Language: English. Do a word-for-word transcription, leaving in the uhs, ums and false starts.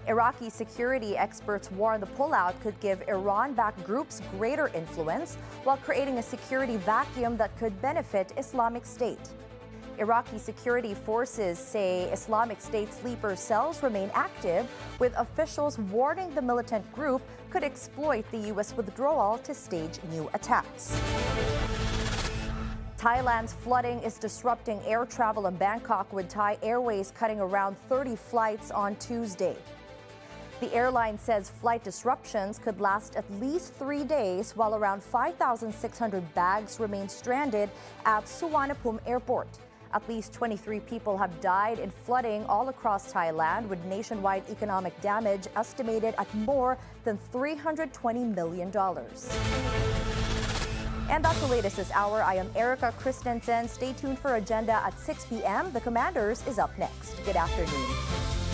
Iraqi security experts warn the pullout could give Iran-backed groups greater influence while creating a security vacuum that could benefit Islamic State. Iraqi security forces say Islamic State sleeper cells remain active, with officials warning the militant group could exploit the U S withdrawal to stage new attacks. Thailand's flooding is disrupting air travel in Bangkok, with Thai Airways cutting around thirty flights on Tuesday. The airline says flight disruptions could last at least three days, while around five thousand six hundred bags remain stranded at Suvarnabhumi Airport. At least twenty-three people have died in flooding all across Thailand, with nationwide economic damage estimated at more than three hundred twenty million dollars. And that's the latest this hour. I am Erica Christensen. Stay tuned for Agenda at six p.m. The Commanders is up next. Good afternoon.